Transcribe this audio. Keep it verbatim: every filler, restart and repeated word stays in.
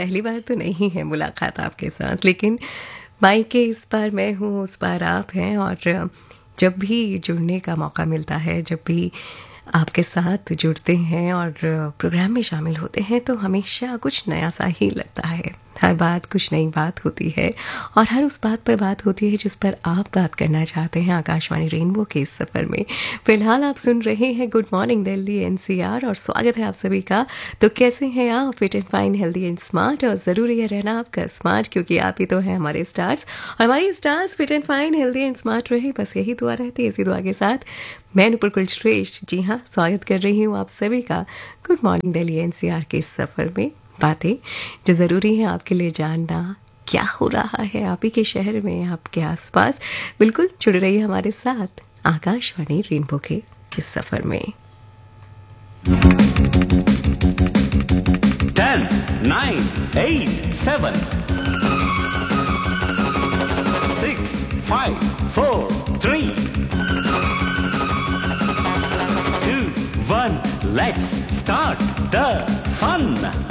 पहली बार तो नहीं है मुलाकात आपके साथ, लेकिन मायके इस बार मैं हूँ, उस बार आप हैं। और जब भी जुड़ने का मौका मिलता है, जब भी आपके साथ जुड़ते हैं और प्रोग्राम में शामिल होते हैं, तो हमेशा कुछ नया सा ही लगता है। हर बात कुछ नई बात होती है और हर उस बात पर बात होती है जिस पर आप बात करना चाहते हैं आकाशवाणी रेनबो के इस सफ़र में। फिलहाल आप सुन रहे हैं गुड मॉर्निंग दिल्ली एनसीआर और स्वागत है आप सभी का। तो कैसे हैं आप? Fit and fine, healthy and smart. और ज़रूरी है रहना आपका स्मार्ट, क्योंकि आप ही तो हैं हमारे स्टार्स। और हमारी stars fit and fine, healthy and smart रहे, बस यही दुआ रहती है। इसी दुआ के साथ मैं नुपुर कुलश्रेष्ठ, जी हाँ, स्वागत कर रही हूँ आप सभी का गुड मॉर्निंग दिल्ली एनसीआर के इस सफ़र में। बातें जो ज़रूरी है आपके लिए जानना, क्या हो रहा है आप ही के शहर में, आपके आसपास। बिल्कुल जुड़ रही है हमारे साथ आकाशवाणी रेनबो के इस सफ़र में। Ten, nine, eight, seven, six, five, four, three, to, one, let's start the fun.